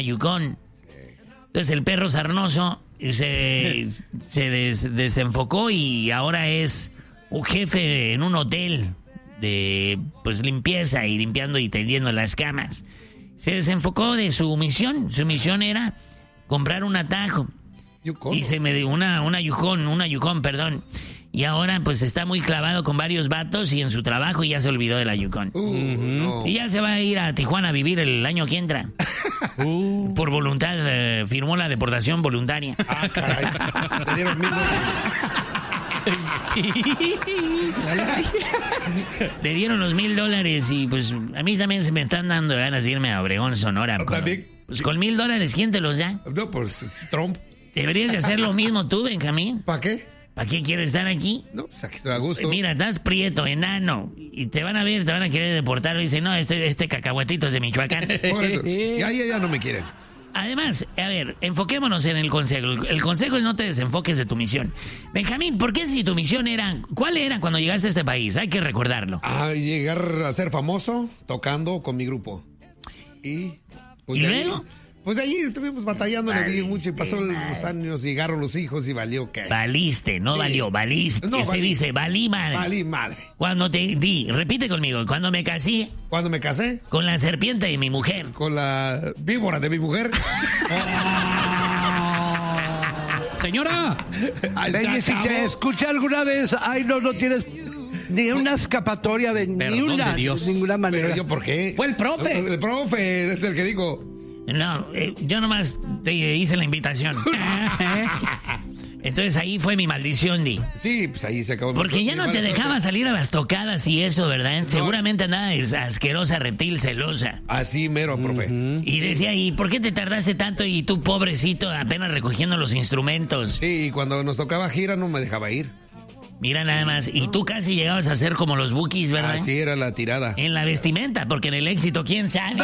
Yukon. Entonces el perro sarnoso se desenfocó y ahora es un jefe en un hotel de pues limpieza y limpiando y tendiendo las camas. Se desenfocó de su misión. Su misión era comprar un atajo. Yukon. Y se me dio una Yukon, perdón. Y ahora pues está muy clavado con varios vatos y en su trabajo ya se olvidó de la Yukon. No. Y ya se va a ir a Tijuana a vivir el año que entra. Por voluntad, firmó la deportación voluntaria. Ah, caray. Le dieron $1,000. Le dieron los $1,000 y pues a mí también se me están dando ganas de irme a Obregón, Sonora. ¿También? Pues con $1,000, ¿quién te los da? No, pues Trump. Deberías de hacer lo mismo tú, Benjamín. ¿Para qué? ¿Para qué quieres estar aquí? No, pues aquí estoy a gusto. Mira, estás prieto, enano, y te van a ver, te van a querer deportar. Y dicen, no, este cacahuatito es de Michoacán. Por eso. Ya no me quieren. Además, a ver, enfoquémonos en el consejo. El consejo es no te desenfoques de tu misión. Benjamín, ¿por qué si tu misión era... ¿Cuál era cuando llegaste a este país? Hay que recordarlo. Llegar a ser famoso tocando con mi grupo. ¿Y ¿Y luego? Pues de ahí estuvimos batallando mucho y pasó los años, llegaron los hijos y valió que... Valiste, no Sí. valió, valiste. No, Se dice, valí madre. Valí madre. Cuando repite conmigo, cuando me casé Cuando me casé con la serpiente de mi mujer. con la víbora de mi mujer. Señora, Ay, se Benji, si acabó. te escuché alguna vez, ay, no tienes ni una escapatoria de Perdón de Dios. ninguna manera. Pero yo, ¿por qué? fue el profe. El profe es el que dijo. No, yo nomás te hice la invitación. Entonces ahí fue mi maldición, Di. Sí, pues ahí se acabó. Porque ya no te dejaba salir a las tocadas y eso, ¿verdad? Seguramente andabas asquerosa, reptil, celosa. Así mero, profe. Y decía, ¿y por qué te tardaste tanto y tú, pobrecito, apenas recogiendo los instrumentos? Sí, y cuando nos tocaba gira no me dejaba ir. Mira nada más, y tú casi llegabas a ser como los Bukis, ¿verdad? Así era la tirada. En la vestimenta, porque en el éxito, ¿quién sabe?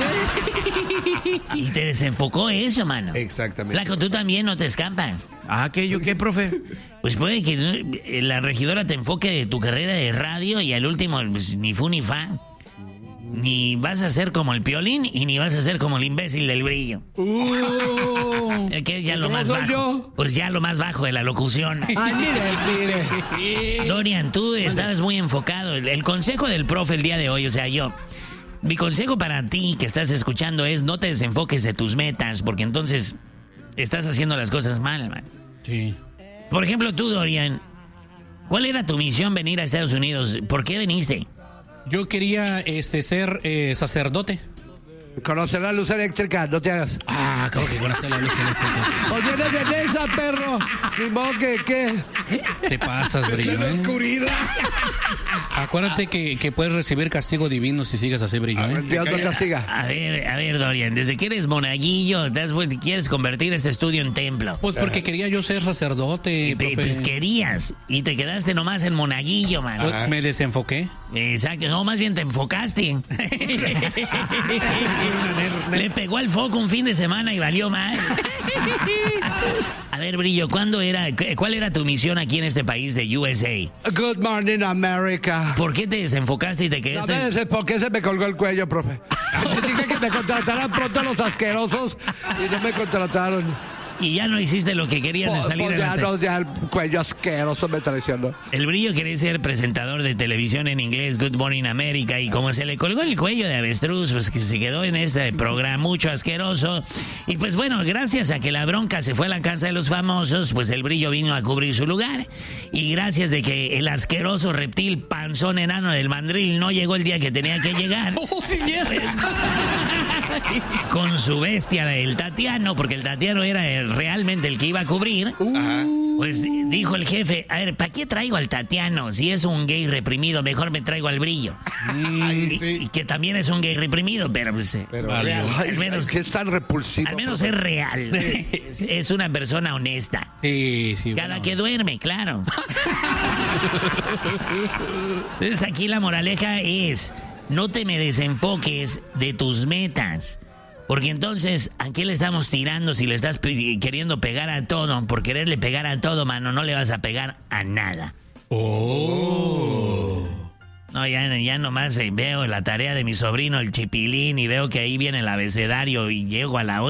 Y te desenfocó eso, mano. Exactamente. Flaco, tú también no te escapas. ¿Yo qué, profe? Pues puede que la regidora te enfoque de tu carrera de radio y al último, pues, ni fu ni fa. Ni vas a ser como el Piolín y ni vas a ser como el imbécil del Brillo. Que es ya lo ¿Cómo más soy bajo. yo? Pues ya lo más bajo de la locución. Ay, mire. Dorian, tú estabas muy enfocado. El consejo del profe el día de hoy, o sea, mi consejo para ti que estás escuchando es no te desenfoques de tus metas, porque entonces estás haciendo las cosas mal, man. Sí. Por ejemplo, tú, Dorian, ¿cuál era tu misión venir a Estados Unidos? ¿Por qué viniste? Yo quería ser sacerdote. Conocer la luz eléctrica, no te hagas. ¿Cómo que conocer la luz eléctrica? ¡O vienes de Nesa, perro! Ni modo que, ¿qué? Te pasas, Está Brillo. en la oscuridad. Acuérdate que puedes recibir castigo divino si sigues así, Brillo. Dios no castiga. A ver, Dorian, desde que eres monaguillo, quieres convertir este estudio en templo. Pues porque quería yo ser sacerdote, profe. Pues querías, y te quedaste nomás en monaguillo, man. Pues me desenfoqué. Exacto, no, más bien te enfocaste. Le pegó al foco un fin de semana y valió mal. A ver, Brillo, ¿cuál era tu misión aquí en este país de USA? Good morning, America. ¿Por qué te desenfocaste y te No quedaste? sé por qué se me colgó el cuello, profe. Dije que me contrataran pronto los asquerosos y no me contrataron. Y ya no hiciste lo que querías de salir Pues adelante. ya el cuello asqueroso me traicionó. El Brillo quería ser presentador de televisión en inglés, Good Morning America, y como se le colgó el cuello de avestruz, pues que se quedó en este programa mucho asqueroso. Y pues bueno, gracias a que la bronca se fue a la casa de los famosos, pues el Brillo vino a cubrir su lugar. Y gracias de que el asqueroso reptil panzón enano del mandril no llegó el día que tenía que llegar. Con su bestia, el Tatiano, porque el Tatiano era realmente el que iba a cubrir. Pues dijo el jefe, a ver, ¿para qué traigo al Tatiano? Si es un gay reprimido, mejor me traigo al Brillo. Ay, sí. Y que también es un gay reprimido, pero pues, Real. Ay, al menos- que es tan repulsivo. al menos es real. Es una persona honesta. Sí. Cada bueno. que duerme, claro. Entonces aquí la moraleja es, no te me desenfoques de tus metas. Porque entonces, ¿a qué le estamos tirando si le estás queriendo pegar a todo? Por quererle pegar a todo, mano, no le vas a pegar a nada. No, ya nomás veo la tarea de mi sobrino, el Chipilín, y veo que ahí viene el abecedario y llego a la